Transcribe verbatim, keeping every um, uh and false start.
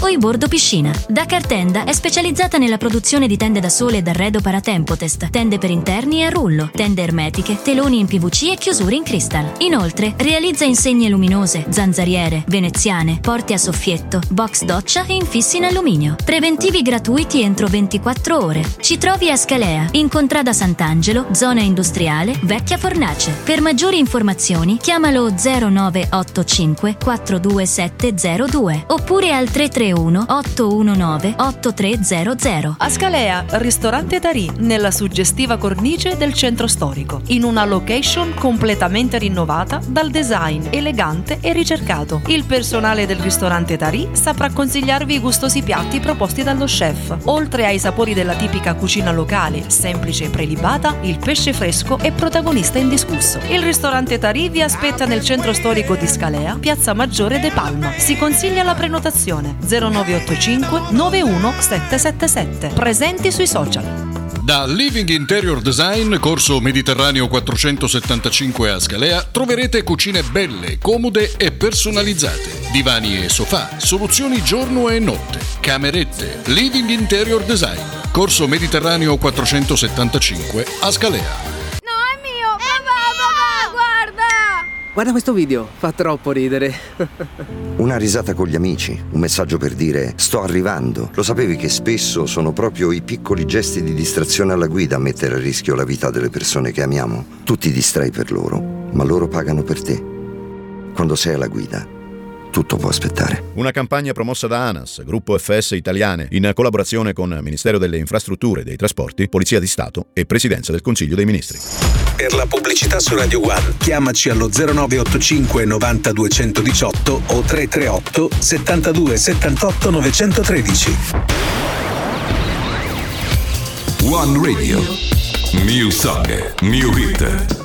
o i bordo piscina. Dakar Tenda è specializzata nella produzione di tende da sole ed arredo Paratempotest, tende per interni e a rullo, tende ermetiche, teloni in P V C e chiusure in cristal. Inoltre, realizza insegne luminose, zanzariere, veneziane, porte a soffietto, box doccia e infissi in alluminio. Preventivi gratuiti entro ventiquattro ore. Ci trovi a Scalea, in Contrada Sant'Angelo, zona industriale, Vecchia Fornace. Per maggiori informazioni chiamalo zero nove otto cinque quattro due sette zero due oppure al tre tre uno otto uno nove otto tre zero zero. A Scalea, ristorante Tarì, nella suggestiva cornice del centro storico, in una location completamente rinnovata dal design elegante e ricercato. Il personale del ristorante Tarì saprà consigliarvi i gustosi piatti proposti dallo chef. Oltre ai sapori della tipica cucina locale, semplice e prelibata, il pesce fresco è protagonista indiscusso. Il ristorante Tarì vi aspetta nel centro storico di Scalea, Piazza Maggiore de Palma. Si consiglia la prenotazione zero nove otto cinque nove uno sette sette sette. Presenti sui social. Da Living Interior Design, corso Mediterraneo quattrocentosettantacinque a Scalea, troverete cucine belle, comode e personalizzate. Divani e sofà, soluzioni giorno e notte, camerette. Living Interior Design, corso Mediterraneo quattrocentosettantacinque a Scalea. Guarda questo video, fa troppo ridere. Una risata con gli amici, un messaggio per dire sto arrivando. Lo sapevi che spesso sono proprio i piccoli gesti di distrazione alla guida a mettere a rischio la vita delle persone che amiamo? Tu ti distrai per loro, ma loro pagano per te. Quando sei alla guida, tutto può aspettare. Una campagna promossa da ANAS, Gruppo F S Italiane, in collaborazione con Ministero delle Infrastrutture e dei Trasporti, Polizia di Stato e Presidenza del Consiglio dei Ministri. Per la pubblicità su Radio One, chiamaci allo zero nove otto cinque novanta duecentodiciotto o tre tre otto settantadue settantotto novecentotredici. One Radio. New Song, New Hit.